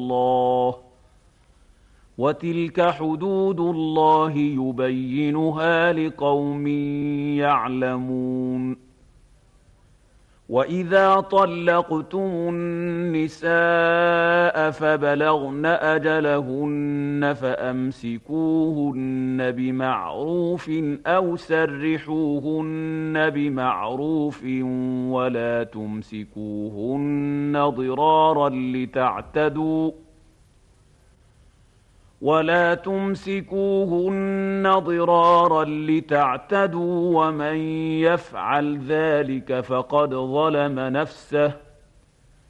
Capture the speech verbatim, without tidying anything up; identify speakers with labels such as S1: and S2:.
S1: الله وتلك حدود الله يبينها لقوم يعلمون. وإذا طلقتم النساء فبلغن أجلهن فأمسكوهن بمعروف أو سرحوهن بمعروف ولا تمسكوهن ضرارا لتعتدوا ولا تمسكوهن ضرارا لتعتدوا ومن يفعل ذلك فقد ظلم نفسه